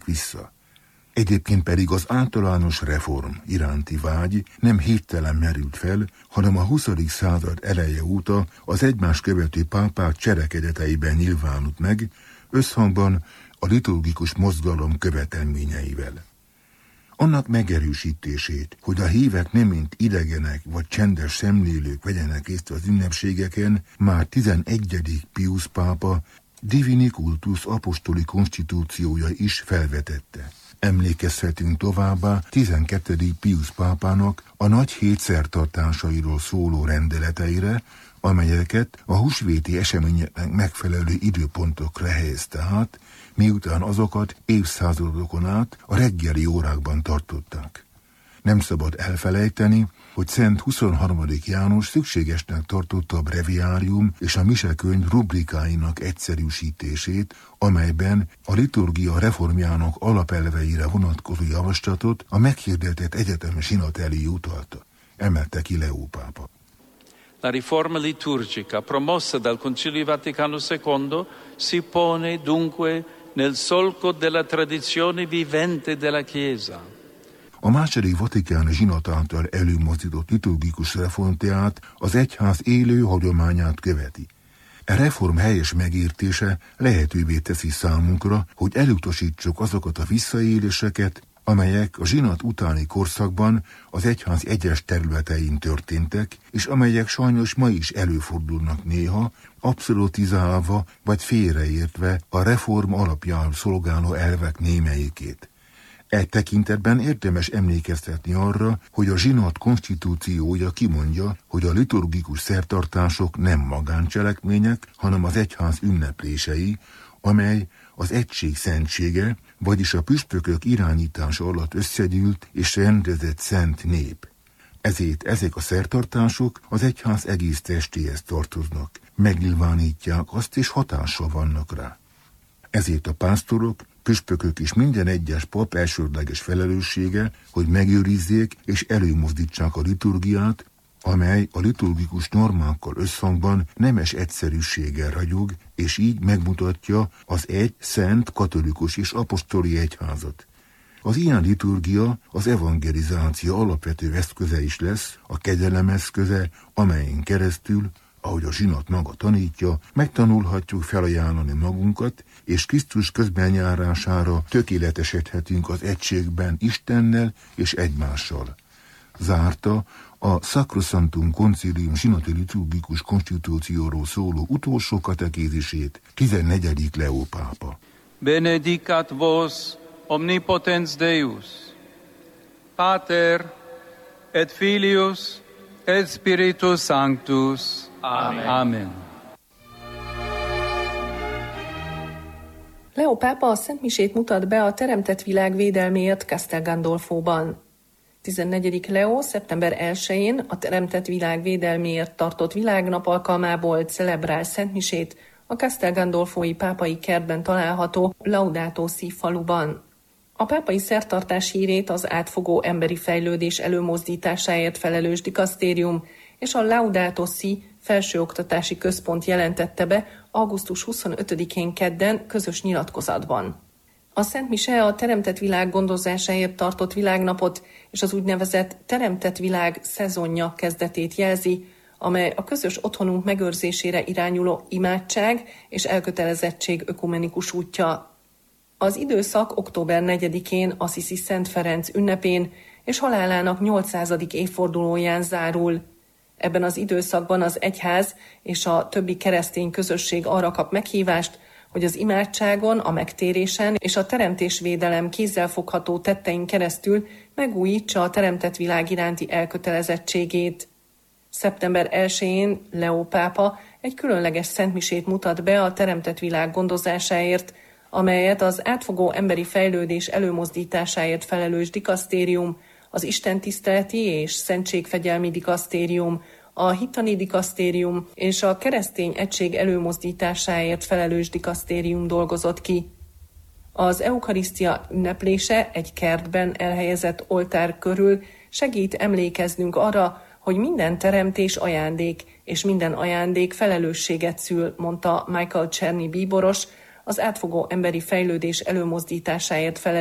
vissza. Egyébként pedig az általános reform iránti vágy nem hirtelen merült fel, hanem a 20. század eleje óta az egymás követő pápák cselekedeteiben nyilvánult meg, összhangban a liturgikus mozgalom követelményeivel. Annak megerősítését, hogy a hívek nem mint idegenek vagy csendes szemlélők vegyenek részt az ünnepségeken, már 11. Piusz pápa Divini Cultus apostoli konstitúciója is felvetette. Emlékezhetünk továbbá 12. Piusz pápának a nagy hét szertartásairól szóló rendeleteire, amelyeket a húsvéti eseményeknek megfelelő időpontokra helyezte át, miután azokat évszázadokon át a reggeli órákban tartották. Nem szabad elfelejteni, hogy Szent 23. János szükségesnek tartotta a breviárium és a misekönyv rubrikáinak egyszerűsítését, amelyben a liturgia reformjának alapelveire vonatkozó javaslatot a meghirdetett egyetemes zsinat elé utalta, emelte ki Leó pápa. La riforma liturgica promossa dal Concilio Vaticano II si pone dunque nel solco della tradizione vivente della Chiesa. A második vatikáni zsinat által előmozdított liturgikus reform tehát az egyház élő hagyományát követi. E reform helyes megértése lehetővé teszi számunkra, hogy elutasítsuk azokat a visszaéléseket, amelyek a zsinat utáni korszakban az egyház egyes területein történtek, és amelyek sajnos ma is előfordulnak néha, abszolutizálva vagy félreértve a reform alapjául szolgáló elvek némelyikét. E tekintetben érdemes emlékeztetni arra, hogy a zsinat konstitúciója kimondja, hogy a liturgikus szertartások nem magáncselekmények, hanem az egyház ünneplései, amely az egység szentsége, vagyis a püspökök irányítása alatt összegyűlt és rendezett szent nép. Ezért ezek a szertartások az egyház egész testéhez tartoznak, megnyilvánítják azt és hatással vannak rá. Ezért a pásztorok, püspökök és minden egyes pap elsődleges felelőssége, hogy megőrizzék és előmozdítsák a liturgiát, amely a liturgikus normákkal összhangban nemes egyszerűséggel ragyog, és így megmutatja az egy szent, katolikus és apostoli egyházat. Az ilyen liturgia az evangelizáció alapvető eszköze is lesz, a kegyelem eszköze, amelyen keresztül, ahogy a zsinat maga tanítja, megtanulhatjuk felajánlani magunkat, és Krisztus közbenjárására tökéletesedhetünk az egységben Istennel és egymással. Zárta a Sacrosanctum Concilium zsinati liturgikus konstitúcióról szóló utolsó katekézisét 14. Leó pápa. Benedicat vos omnipotens Deus, Pater et Filius et Spiritus Sanctus. Amen. Amen. Leó pápa a szentmisét mutat be a teremtett világ védelméért Castel Gandolfóban. 14. Leó szeptember 1-én a teremtett világ védelméért tartott világnap alkalmából celebrál szentmisét a Castel Gandolfói pápai kertben található Laudato Si faluban. A pápai szertartás hírét az átfogó emberi fejlődés előmozdításáért felelős dikasztérium és a Laudato Si felsőoktatási központ jelentette be augusztus 25-én kedden közös nyilatkozatban. A Szent Mise a teremtett világ gondozásáért tartott világnapot és az úgynevezett teremtett világ szezonja kezdetét jelzi, amely a közös otthonunk megőrzésére irányuló imádság és elkötelezettség ökumenikus útja. Az időszak október 4-én Assisi Szent Ferenc ünnepén és halálának 800. évfordulóján zárul. Ebben az időszakban az egyház és a többi keresztény közösség arra kap meghívást, hogy az imádságon, a megtérésen és a teremtésvédelem kézzelfogható tettein keresztül megújítsa a teremtett világ iránti elkötelezettségét. Szeptember 1-én Leó pápa egy különleges szentmisét mutat be a teremtett világ gondozásáért, amelyet az átfogó emberi fejlődés előmozdításáért felelős dikasztérium, az istentiszteleti és szentségfegyelmi dikasztérium, a hittani dikasztérium és a keresztény egység előmozdításáért felelős dikasztérium dolgozott ki. Az eukarisztia ünneplése egy kertben elhelyezett oltár körül segít emlékeznünk arra, hogy minden teremtés ajándék, és minden ajándék felelősséget szül, mondta Michael Czerny bíboros, az átfogó emberi fejlődés előmozdításáért felelős